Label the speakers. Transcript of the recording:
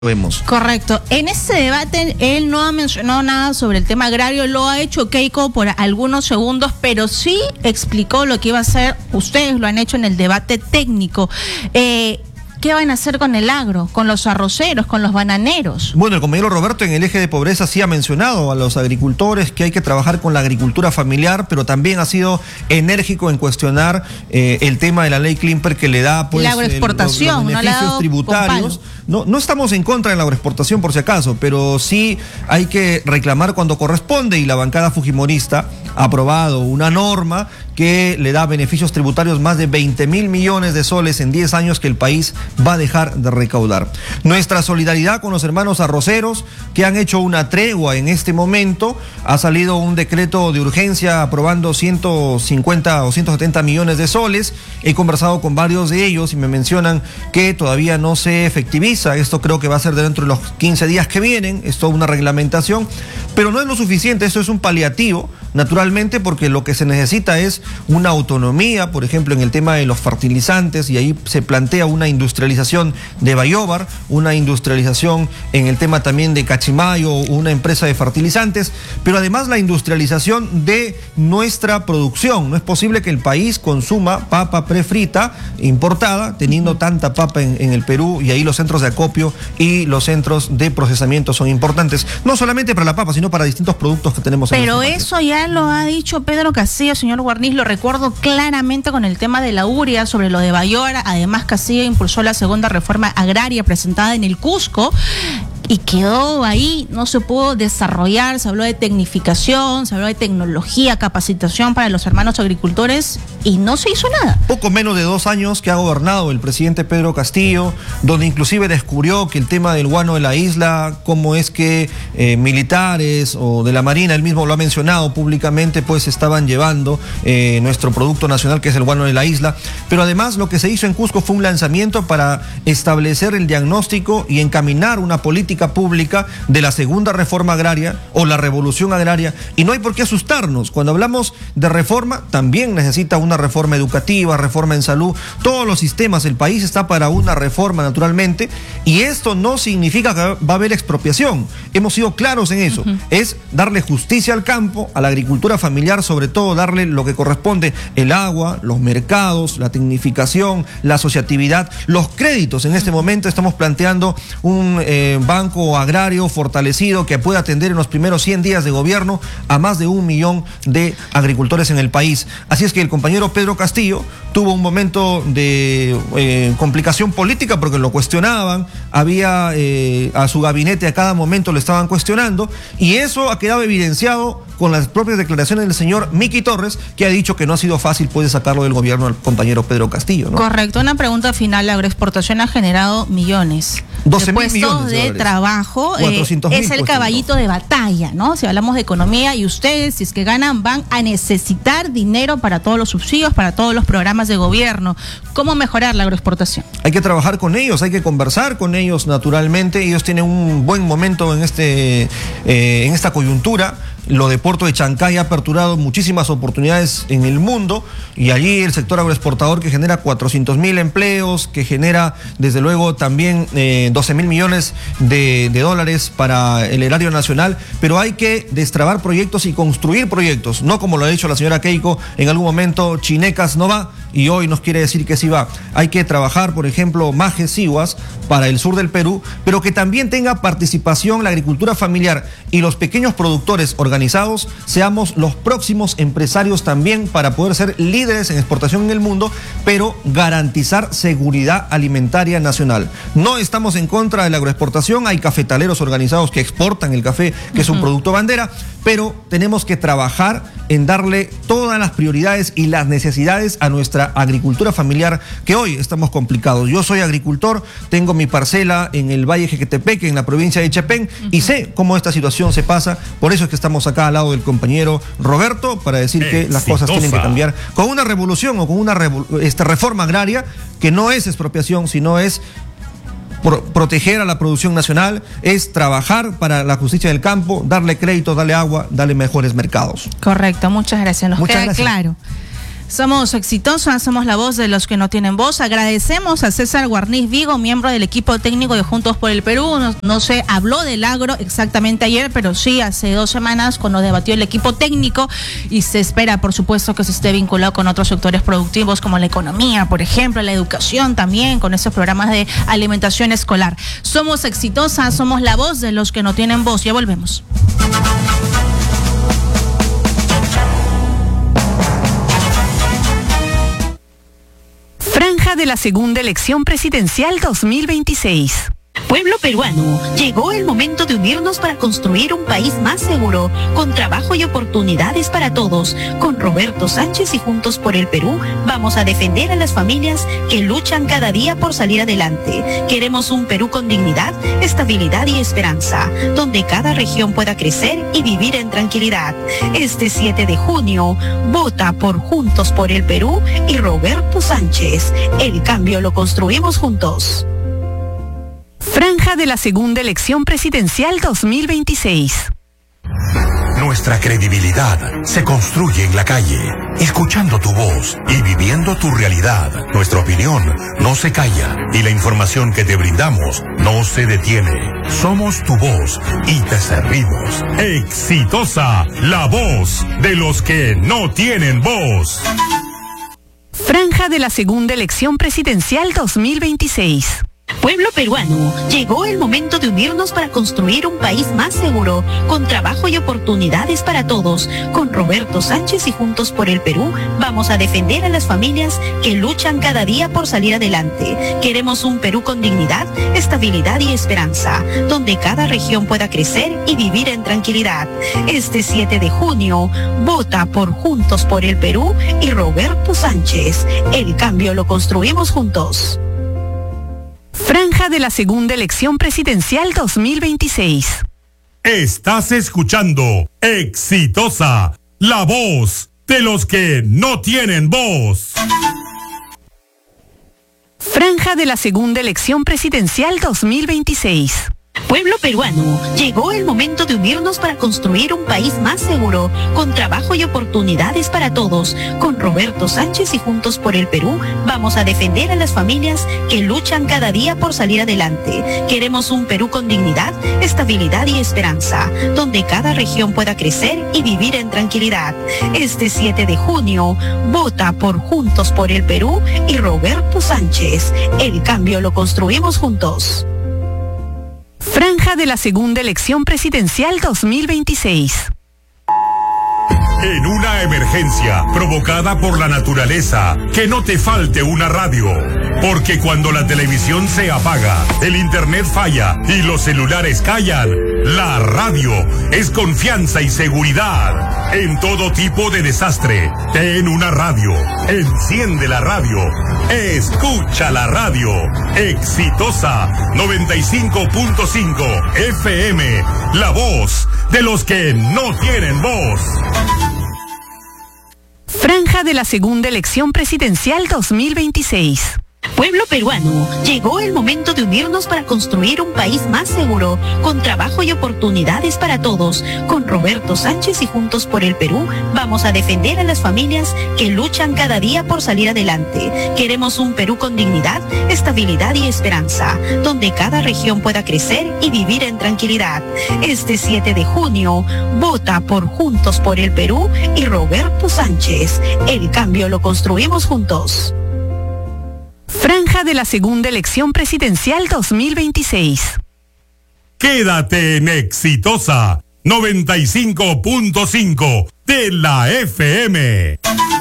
Speaker 1: Vemos.
Speaker 2: Correcto. En ese debate él no ha mencionado nada sobre el tema agrario, lo ha hecho Keiko por algunos segundos, pero sí explicó lo que iba a hacer. Ustedes lo han hecho en el debate técnico. ¿Qué van a hacer con el agro, con los arroceros, con los bananeros?
Speaker 1: Bueno, el compañero Roberto en el eje de pobreza sí ha mencionado a los agricultores que hay que trabajar con la agricultura familiar, pero también ha sido enérgico en cuestionar el tema de la ley Klimper que le da pues
Speaker 2: la agroexportación,
Speaker 1: los beneficios tributarios. No estamos en contra de la agroexportación por si acaso, pero sí hay que reclamar cuando corresponde, y la bancada fujimorista ha aprobado una norma que le da beneficios tributarios más de 20.000 millones de soles en 10 años que el país va a dejar de recaudar. Nuestra solidaridad con los hermanos arroceros que han hecho una tregua en este momento. Ha salido un decreto de urgencia aprobando 150 o 170 millones de soles. He conversado con varios de ellos y me mencionan que todavía no se efectiviza. Esto creo que va a ser dentro de los 15 días que vienen. Es toda una reglamentación, pero no es lo suficiente. Esto es un paliativo, naturalmente, porque lo que se necesita es una autonomía, por ejemplo, en el tema de los fertilizantes, y ahí se plantea una industrialización de Bayobar, una industrialización en el tema también de Cachimayo, una empresa de fertilizantes, pero además la industrialización de nuestra producción. No es posible que el país consuma papa prefrita importada, teniendo tanta papa en el Perú, y ahí los centros de acopio y los centros de procesamiento son importantes, no solamente para la papa, sino para distintos productos que tenemos en
Speaker 2: Pero
Speaker 1: nuestro
Speaker 2: eso
Speaker 1: país.
Speaker 2: ya lo ha dicho Pedro Castillo, señor Guarniz, lo recuerdo claramente con el tema de la urea, sobre lo de Bayobar. Además, Castillo impulsó la segunda reforma agraria presentada en el Cusco y quedó ahí, no se pudo desarrollar. Se habló de tecnificación, se habló de tecnología, capacitación para los hermanos agricultores y no se hizo nada.
Speaker 1: Poco menos de 2 años que ha gobernado el presidente Pedro Castillo, donde inclusive descubrió que el tema del guano de la isla, cómo es que militares o de la Marina, él mismo lo ha mencionado públicamente, pues estaban llevando nuestro producto nacional, que es el guano de la isla. Pero además lo que se hizo en Cusco fue un lanzamiento para establecer el diagnóstico y encaminar una política pública de la segunda reforma agraria o la revolución agraria, y no hay por qué asustarnos. Cuando hablamos de reforma, también necesita una reforma educativa, reforma en salud, todos los sistemas. El país está para una reforma, naturalmente, y esto no significa que va a haber expropiación. Hemos sido claros en eso. Es darle justicia al campo, a la agricultura familiar, sobre todo darle lo que corresponde: el agua, los mercados, la tecnificación, la asociatividad, los créditos. En este momento estamos planteando un banco agrario fortalecido que pueda atender en los primeros 100 días de gobierno a más de 1 millón de agricultores en el país. Así es que el compañero Pedro Castillo tuvo un momento de complicación política porque lo cuestionaban, había a su gabinete a cada momento lo estaban cuestionando, y eso ha quedado evidenciado con las propias declaraciones del señor Miki Torres, que ha dicho que no ha sido fácil pues sacarlo del gobierno al compañero Pedro Castillo, ¿no?
Speaker 2: Correcto. Una pregunta final: la agroexportación ha generado millones
Speaker 1: 12.000 millones
Speaker 2: de trabajo, es el caballito de batalla, ¿no? Si hablamos de economía, y ustedes, si es que ganan, van a necesitar dinero para todos los subsidios, para todos los programas de gobierno. ¿Cómo mejorar la agroexportación?
Speaker 1: Hay que trabajar con ellos, hay que conversar con ellos, naturalmente. Ellos tienen un buen momento en esta coyuntura. Lo de Puerto de Chancay ha aperturado muchísimas oportunidades en el mundo, y allí el sector agroexportador, que genera 400.000 empleos, que genera desde luego también 12.000 millones de dólares para el erario nacional. Pero hay que destrabar proyectos y construir proyectos, no como lo ha dicho la señora Keiko en algún momento: Chinecas no va, y hoy nos quiere decir que sí va. Hay que trabajar, por ejemplo, Majes Siguas para el sur del Perú, pero que también tenga participación la agricultura familiar y los pequeños productores organizados, seamos los próximos empresarios también para poder ser líderes en exportación en el mundo, pero garantizar seguridad alimentaria nacional. No estamos en contra de la agroexportación, hay cafetaleros organizados que exportan el café, que es un producto bandera, pero tenemos que trabajar en darle todas las prioridades y las necesidades a nuestra agricultura familiar, que hoy estamos complicados. Yo soy agricultor, tengo mi parcela en el Valle Jequetepeque, en la provincia de Chepén, y sé cómo esta situación se pasa. Por eso es que estamos acá al lado del compañero Roberto, para decir que las cosas tienen que cambiar con una revolución o con una reforma agraria que no es expropiación, sino es proteger a la producción nacional, es trabajar para la justicia del campo, darle crédito, darle agua, darle mejores mercados.
Speaker 2: Correcto, muchas gracias. Nos queda claro. Somos exitosas, somos la voz de los que no tienen voz. Agradecemos a César Guarniz Vigo, miembro del equipo técnico de Juntos por el Perú. No se habló del agro exactamente ayer, pero sí hace 2 semanas cuando debatió el equipo técnico, y se espera, por supuesto, que se esté vinculado con otros sectores productivos como la economía, por ejemplo, la educación también, con esos programas de alimentación escolar. Somos exitosas, somos la voz de los que no tienen voz. Ya volvemos.
Speaker 3: Franja de la segunda elección presidencial 2026.
Speaker 4: Pueblo peruano, llegó el momento de unirnos para construir un país más seguro, con trabajo y oportunidades para todos. Con Roberto Sánchez y Juntos por el Perú, vamos a defender a las familias que luchan cada día por salir adelante. Queremos un Perú con dignidad, estabilidad y esperanza, donde cada región pueda crecer y vivir en tranquilidad. Este 7 de junio, vota por Juntos por el Perú y Roberto Sánchez. El cambio lo construimos juntos.
Speaker 3: Franja de la segunda elección presidencial 2026.
Speaker 5: Nuestra credibilidad se construye en la calle, escuchando tu voz y viviendo tu realidad. Nuestra opinión no se calla y la información que te brindamos no se detiene. Somos tu voz y te servimos. Exitosa, la voz de los que no tienen voz.
Speaker 3: Franja de la segunda elección presidencial 2026.
Speaker 4: Pueblo peruano, llegó el momento de unirnos para construir un país más seguro, con trabajo y oportunidades para todos. Con Roberto Sánchez y Juntos por el Perú, vamos a defender a las familias que luchan cada día por salir adelante. Queremos un Perú con dignidad, estabilidad y esperanza, donde cada región pueda crecer y vivir en tranquilidad. Este 7 de junio, vota por Juntos por el Perú y Roberto Sánchez. El cambio lo construimos juntos.
Speaker 3: Franja de la segunda elección presidencial 2026.
Speaker 5: Estás escuchando Exitosa, la voz de los que no tienen voz.
Speaker 3: Franja de la segunda elección presidencial 2026.
Speaker 4: Pueblo peruano, llegó el momento de unirnos para construir un país más seguro, con trabajo y oportunidades para todos. Con Roberto Sánchez y Juntos por el Perú, vamos a defender a las familias que luchan cada día por salir adelante. Queremos un Perú con dignidad, estabilidad y esperanza, donde cada región pueda crecer y vivir en tranquilidad. Este 7 de junio, vota por Juntos por el Perú y Roberto Sánchez. El cambio lo construimos juntos.
Speaker 3: Franja de la segunda elección presidencial 2026.
Speaker 5: En una emergencia provocada por la naturaleza, que no te falte una radio. Porque cuando la televisión se apaga, el internet falla y los celulares callan, la radio es confianza y seguridad. En todo tipo de desastre, ten una radio. Enciende la radio. Escucha la radio. Exitosa 95.5 FM. La voz de los que no tienen voz.
Speaker 3: Franja de la segunda elección presidencial 2026.
Speaker 4: Pueblo peruano, llegó el momento de unirnos para construir un país más seguro, con trabajo y oportunidades para todos. Con Roberto Sánchez y Juntos por el Perú, vamos a defender a las familias que luchan cada día por salir adelante. Queremos un Perú con dignidad, estabilidad y esperanza, donde cada región pueda crecer y vivir en tranquilidad. Este 7 de junio, vota por Juntos por el Perú y Roberto Sánchez. El cambio lo construimos juntos.
Speaker 3: Franja de la segunda elección presidencial 2026.
Speaker 5: Quédate en Exitosa 95.5 de la FM.